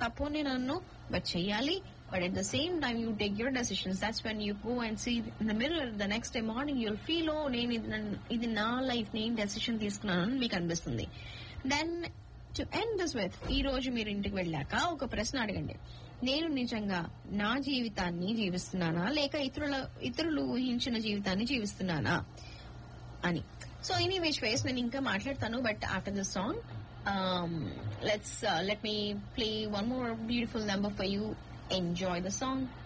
తప్పు నేను అన్ను, బట్ చెయ్యాలి. But at the same time, you take your decisions. That's when you go and see in the mirror the next day morning. You'll feel, oh, ఇది నా life, నేను decision తీసుకున్నాను మీకు అనిపిస్తుంది. Then to end this with, ఈ రోజు మీరు ఇంటికి వెళ్ళాక ఒక ప్రశ్న అడగండి. నేను నిజంగా నా జీవితాన్ని జీవిస్తున్నానా, లేక ఇతరులు ఊహించిన జీవితాన్ని జీవిస్తున్నానా అని. సో ఎనీ విచ్ వేస్ నేను ఇంకా మాట్లాడతాను, but after this song let me play one more beautiful number for you. Enjoy the song.